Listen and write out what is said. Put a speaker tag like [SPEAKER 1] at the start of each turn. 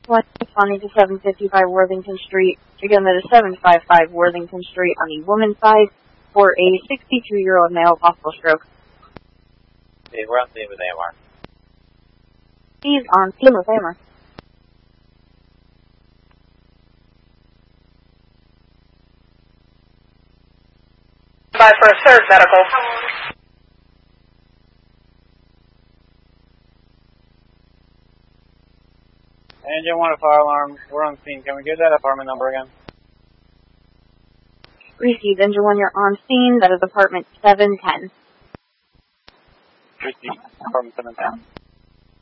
[SPEAKER 1] responding to 755 Worthington Street. Again, that is 755 Worthington Street on the woman's side for a 62-year-old male, possible stroke.
[SPEAKER 2] Okay, we're on scene with AMR.
[SPEAKER 1] He's on scene with AMR.
[SPEAKER 3] By for a third medical.
[SPEAKER 2] Engine 1 fire alarm, we're on scene. Can we get that apartment number again?
[SPEAKER 1] Received. Engine 1, you're on scene. That is apartment 710.
[SPEAKER 2] Received. Apartment 710.